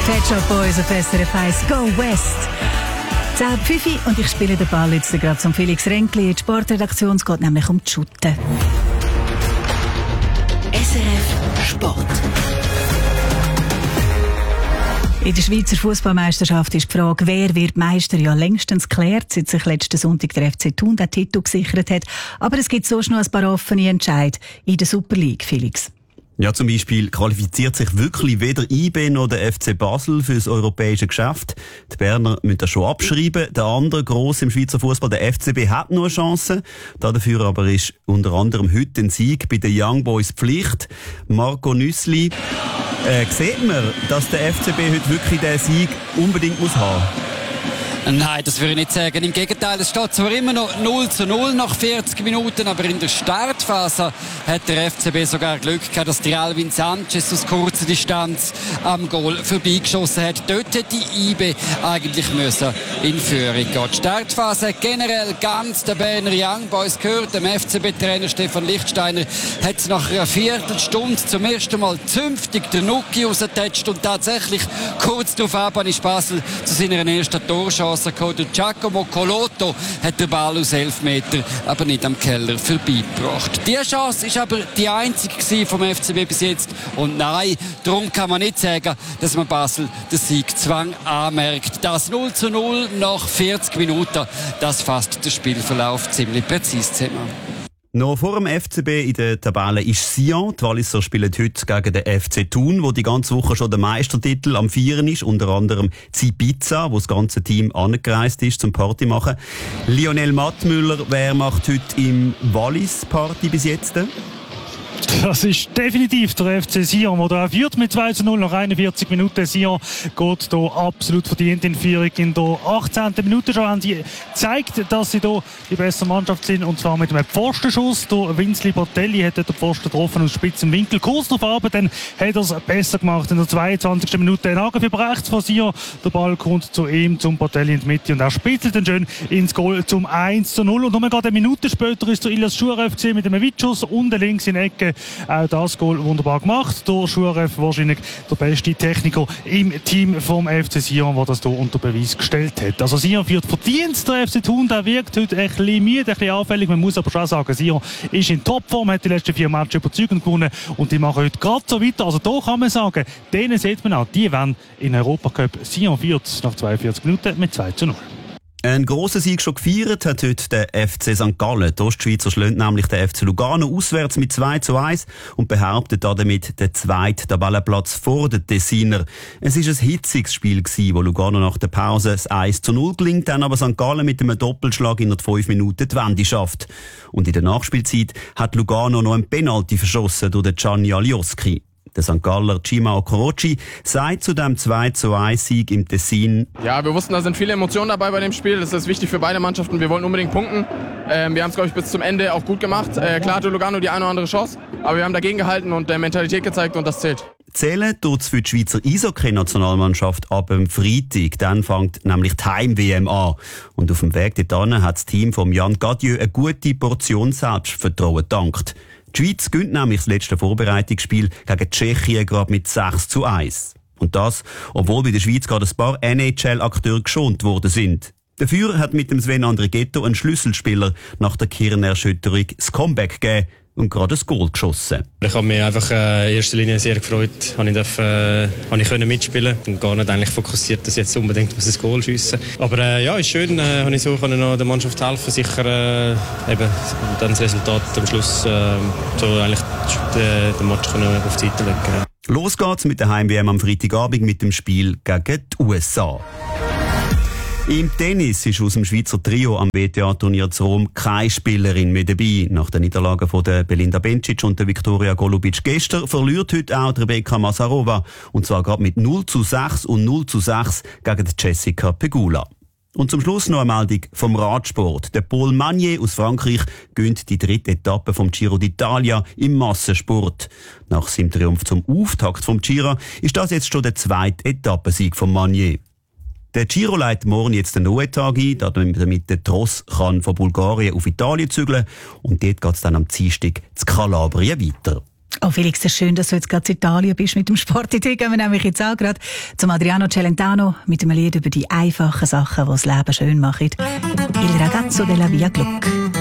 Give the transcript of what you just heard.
Pet Shop Boys auf SRF 1 Go West. 10:05 und ich spiele den Ball jetzt gerade zum Felix Renkli in die Sportredaktion. Es geht nämlich um die Schutte. SRF Sport. In der Schweizer Fußballmeisterschaft ist die Frage, wer wird Meister, ja längstens geklärt, seit sich letzten Sonntag der FC Thun den Titel gesichert hat. Aber es gibt sonst noch ein paar offene Entscheide in der Super League, Felix. Ja, zum Beispiel qualifiziert sich wirklich weder IB noch der FC Basel für das europäische Geschäft. Die Berner müssen das schon abschreiben. Der andere grosse im Schweizer Fußball, der FCB, hat noch eine Chance. Dafür aber ist unter anderem heute ein Sieg bei den Young Boys Pflicht. Marco Nüssli, sieht man, dass der FCB heute wirklich diesen Sieg unbedingt muss haben? Nein, das würde ich nicht sagen. Im Gegenteil, es steht zwar immer noch 0:0 nach 40 Minuten, aber in der Startphase hat der FCB sogar Glück gehabt, dass der Alvin Sanchez aus kurzer Distanz am Goal vorbeigeschossen hat. Dort hätte die IB eigentlich müssen in Führung gehen. Die Startphase hat generell ganz der Berner Young Boys gehört. Dem FCB-Trainer Stefan Lichtsteiner hat es nach einer Viertelstunde zum ersten Mal zünftig der Nuki rausgetatscht und tatsächlich kurz darauf ist Basel zu seiner ersten Torchance gekommen. Giacomo Colotto hat den Ball aus 11 Metern, aber nicht am Keller vorbeigebracht. Diese Chance ist aber die einzige vom FCB bis jetzt. Und nein, darum kann man nicht sagen, dass man Basel den Siegzwang anmerkt. Das 0:0 nach 40 Minuten, das fasst den Spielverlauf ziemlich präzise zusammen. Noch vor dem FCB in der Tabelle ist Sion. Die Walliser spielen heute gegen den FC Thun, wo die ganze Woche schon der Meistertitel am Vieren ist. Unter anderem Zibiza, wo das ganze Team angereist ist zum Party machen. Lionel Mattmüller, wer macht heute im Wallis Party bis jetzt? Das ist definitiv der FC Sion, der da führt mit 2:0 nach 41 Minuten. Sion geht hier absolut verdient in Führung. In der 18. Minute schon haben sie gezeigt, dass sie hier die bessere Mannschaft sind, und zwar mit einem Pfostenschuss. Der Vinzli Botelli hat den Pfosten getroffen aus spitzem Winkel. Kurz darauf aber, dann hat er es besser gemacht. In der 22. Minute ein Angriff über rechts von Sion. Der Ball kommt zu ihm, zum Botelli in die Mitte, und er spitzelt dann schön ins Goal zum 1:0. Und nur gerade eine Minute später ist der Ilyas Schurev mit einem Weitschuss unten links in die Ecke. Auch das Goal wunderbar gemacht. Der Schurev wahrscheinlich der beste Techniker im Team vom FC Sion, der das hier unter Beweis gestellt hat. Also Sion führt verdient. Der FC Thun, der wirkt heute ein bisschen müde, ein bisschen auffällig. Man muss aber schon sagen, Sion ist in Topform, hat die letzten 4 Matches überzeugend gewonnen und die machen heute gerade so weiter. Also da kann man sagen, denen sieht man auch, die wollen in Europacup. Sion führt nach 42 Minuten mit 2:0. Ein grosser Sieg schon gefeiert hat heute der FC St. Gallen. Die Ostschweizer schlägt nämlich den FC Lugano auswärts mit 2:1 und behauptet damit den zweiten Tabellenplatz vor den Tessiner. Es war ein hitziges Spiel gewesen, wo Lugano nach der Pause das 1:0 gelingt, dann aber St. Gallen mit einem Doppelschlag in 5 Minuten die Wende schafft. Und in der Nachspielzeit hat Lugano noch einen Penalty verschossen durch den Gianni Alioski. Der St. Galler Cima Okorochi sagt zu dem 2:1-Sieg im Tessin: Ja, wir wussten, da sind viele Emotionen dabei bei dem Spiel. Das ist wichtig für beide Mannschaften. Wir wollen unbedingt punkten. Wir haben es, glaube ich, bis zum Ende auch gut gemacht. Klar hatte Lugano die eine oder andere Chance, aber wir haben dagegen gehalten und Mentalität gezeigt, und das zählt. Zählen tut's für die Schweizer Eishockey-Nationalmannschaft ab dem Freitag. Dann fängt nämlich die Heim-WM an. Und auf dem Weg dorthin hat das Team von Jan Gadieu eine gute Portion Selbstvertrauen gedankt. Die Schweiz gewinnt nämlich das letzte Vorbereitungsspiel gegen Tschechien gerade mit 6:1. Und das, obwohl bei der Schweiz gerade ein paar NHL-Akteure geschont worden sind. Dafür hat mit dem Sven Andrighetto ein Schlüsselspieler nach der Kirnerschütterung das Comeback gegeben und gerade ein Goal geschossen. Ich habe mich einfach in erster Linie sehr gefreut, ich konnte mitspielen und gar nicht eigentlich fokussiert, dass jetzt unbedingt ein Goal schiessen. Aber ja, ist schön, habe ich so noch der Mannschaft helfen, sicher eben dann das Resultat am Schluss so eigentlich den Match auf die Seite legen. Los geht's mit der Heim-WM am Freitagabend mit dem Spiel gegen die USA. Im Tennis ist aus dem Schweizer Trio am WTA-Turnier zu Rom keine Spielerin mehr dabei. Nach der Niederlage von der Belinda Bencic und der Viktoria Golubic gestern verliert heute auch Rebecca Masarova. Und zwar gerade mit 0:6 und 0:6 gegen Jessica Pegula. Und zum Schluss noch eine Meldung vom Radsport. Der Paul Magnier aus Frankreich gönnt die 3. Etappe vom Giro d'Italia im Massensport. Nach seinem Triumph zum Auftakt vom Giro ist das jetzt schon der 2. Etappensieg von Magnier. Der Giro leitet morgen jetzt den Ruhetag ein, damit der Tross kann von Bulgarien auf Italien zügeln. Und dort geht es dann am Dienstag zu Kalabrien weiter. Oh Felix, es ist schön, dass du jetzt gerade in Italien bist mit dem Sport. Gehen wir nämlich jetzt auch gerade zum Adriano Celentano mit einem Lied über die einfachen Sachen, die das Leben schön machen. Il ragazzo della Via Gluck.